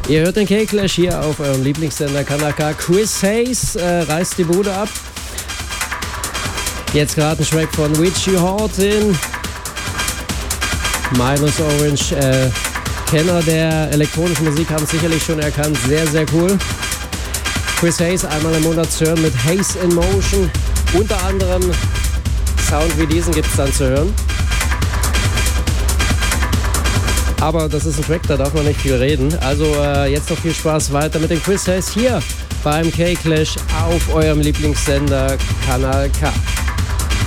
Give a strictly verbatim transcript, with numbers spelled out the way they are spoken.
Ihr hört den K-Clash hier auf eurem Lieblingssender Kanal K. Chris Hayes äh, reißt die Bude ab. Jetzt gerade ein Track von Richie Hawtin. Minus Orange. Äh, Kenner der elektronischen Musik haben es sicherlich schon erkannt. Sehr, sehr cool. Chris Hayes einmal im Monat zu hören mit Hayes in Motion. Unter anderem Sound wie diesen gibt es dann zu hören. Aber das ist ein Track, da darf man nicht viel reden. Also äh, jetzt noch viel Spaß weiter mit dem Chris Hayes hier beim K-Clash auf eurem Lieblingssender Kanal K.